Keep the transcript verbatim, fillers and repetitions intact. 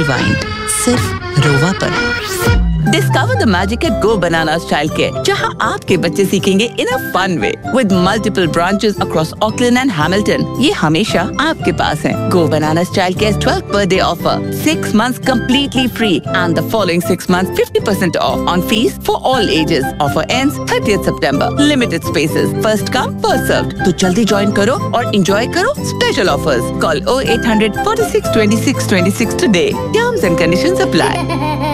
Rewind सिर्फ रोवा पर। Discover the magic at Go Bananas Childcare, जहां आपके बच्चे सीखेंगे in a fun way with multiple branches across Auckland and Hamilton. ये हमेशा आपके पास है। Go Bananas Childcare's twelfth birthday offer, six months completely free and the following six months fifty percent off on fees for all ages. Offer ends thirtieth September. Limited spaces. First come, first served. तो जल्दी join करो और enjoy करो special offers. Call oh eight hundred forty-six twenty-six twenty-six today. Terms and conditions apply.